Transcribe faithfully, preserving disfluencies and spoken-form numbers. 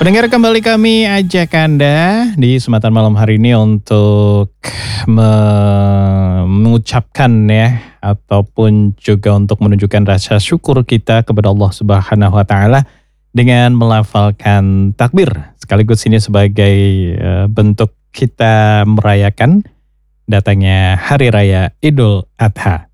Pendengar, kembali kami ajak Anda di kesempatan malam hari ini untuk me- mengucapkan ya, ataupun juga untuk menunjukkan rasa syukur kita kepada Allah Subhanahu wa taala dengan melafalkan takbir. Sekaligus ini sebagai eh, bentuk kita merayakan datangnya Hari Raya Idul Adha.